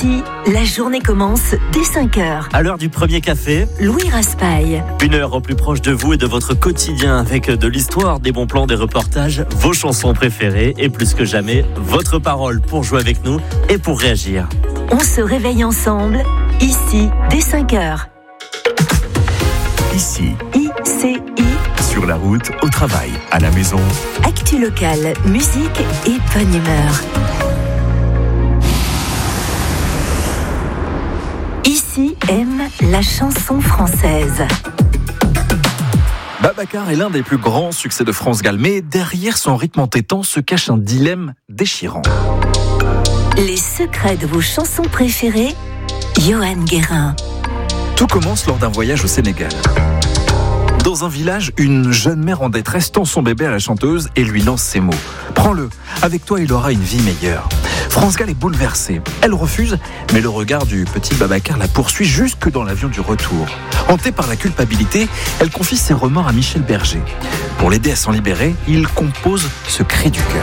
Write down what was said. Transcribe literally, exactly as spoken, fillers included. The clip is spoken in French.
Ici, la journée commence dès cinq heures. À l'heure du premier café, Louis Raspail. Une heure au plus proche de vous et de votre quotidien avec de l'histoire, des bons plans, des reportages, vos chansons préférées et plus que jamais, votre parole pour jouer avec nous et pour réagir. On se réveille ensemble, ici, dès cinq heures. Ici, I C I, sur la route, au travail, à la maison. actu locale, musique et bonne humeur. Ici aime la chanson française. Babacar est l'un des plus grands succès de France Gall, mais derrière son rythme entêtant se cache un dilemme déchirant. Les secrets de vos chansons préférées, Johan Guérin. Tout commence lors d'un voyage au Sénégal. Dans un village, une jeune mère en détresse tend son bébé à la chanteuse et lui lance ces mots. « Prends-le, avec toi il aura une vie meilleure ». France Gall est bouleversée. Elle refuse, mais le regard du petit Babacar la poursuit jusque dans l'avion du retour. Hantée par la culpabilité, elle confie ses remords à Michel Berger. Pour l'aider à s'en libérer, il compose ce cri du cœur.